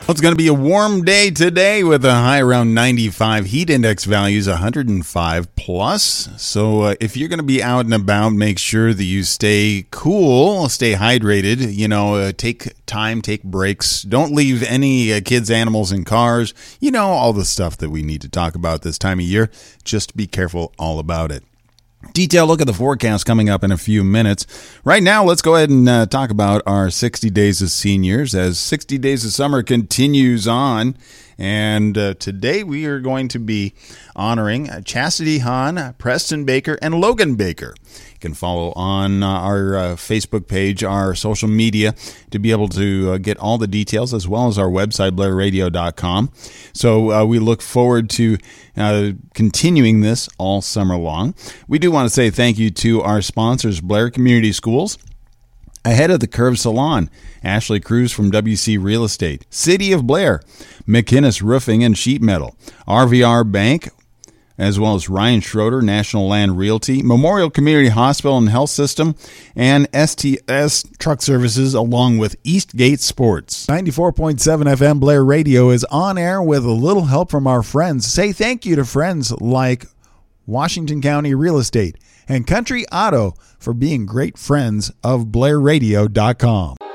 It's going to be a warm day today with a high around 95. Heat index values 105 plus. So if you're going to be out and about, make sure that you stay cool, stay hydrated. Take time, take breaks. Don't leave any kids, animals in cars. All the stuff that we need to talk about this time of year. Just be careful all about it. Detailed look at the forecast coming up in a few minutes. Right now, let's go ahead and talk about our 60 Days of Seniors as 60 Days of Summer continues on. And today we are going to be honoring Chastity Hahn, Preston Baker, and Logan Baker. You can follow on our Facebook page, our social media, to be able to get all the details, as well as our website, blairradio.com. So we look forward to continuing this all summer long. We do want to say thank you to our sponsors, Blair Community Schools, Ahead of the Curve Salon, Ashley Cruz from WC Real Estate, City of Blair, McInnes Roofing and Sheet Metal, RVR Bank, as well as Ryan Schroeder, National Land Realty, Memorial Community Hospital and Health System, and STS Truck Services, along with Eastgate Sports. 94.7 FM Blair Radio is on air with a little help from our friends. Say thank you to friends like Washington County Real Estate and Country Auto for being great friends of BlairRadio.com.